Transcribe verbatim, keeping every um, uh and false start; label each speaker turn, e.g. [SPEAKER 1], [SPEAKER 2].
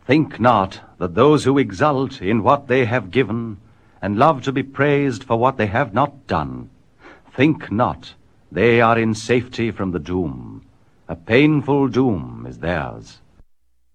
[SPEAKER 1] Think not that those who exult in what they have given, and love to be praised for what they have not done, think not they are in safety from the doom. A painful doom is theirs.